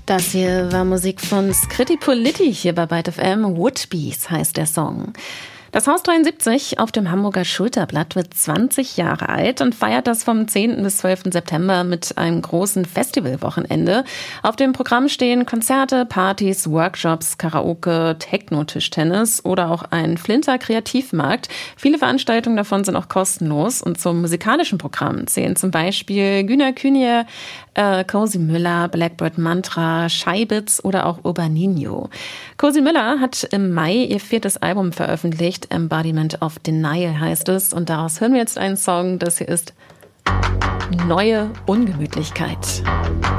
Das hier war Musik von Scritti Politti hier bei Byte FM. Woodbees heißt der Song. Das Haus 73 auf dem Hamburger Schulterblatt wird 20 Jahre alt und feiert das vom 10. bis 12. September mit einem großen Festivalwochenende. Auf dem Programm stehen Konzerte, Partys, Workshops, Karaoke, Techno-Tischtennis oder auch ein Flinter-Kreativmarkt. Viele Veranstaltungen davon sind auch kostenlos und zum musikalischen Programm zählen zum Beispiel Güner Kühne, Cozy Müller, Blackbird Mantra, Scheibitz oder auch Urbaninho. Cozy Müller hat im Mai ihr 4. Album veröffentlicht. Embodiment of Denial heißt es. Und daraus hören wir jetzt einen Song. Das hier ist Neue Ungemütlichkeit.